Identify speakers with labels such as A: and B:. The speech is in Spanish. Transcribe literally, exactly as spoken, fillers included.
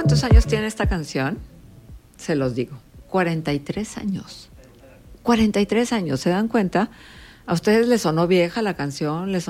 A: ¿Cuántos años tiene esta canción? Se los digo, cuarenta y tres años. cuarenta y tres años, ¿se dan cuenta? ¿A ustedes les sonó vieja la canción? ¿Les